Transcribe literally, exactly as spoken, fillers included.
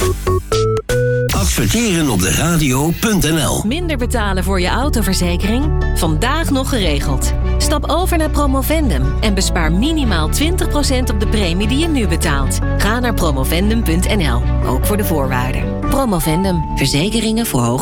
Adverteren op de radio punt n l. Minder betalen voor je autoverzekering? Vandaag nog geregeld. Stap over naar Promovendum en bespaar minimaal twintig procent op de premie die je nu betaalt. Ga naar promovendum punt n l, ook voor de voorwaarden. Promovendum, verzekeringen voor hoger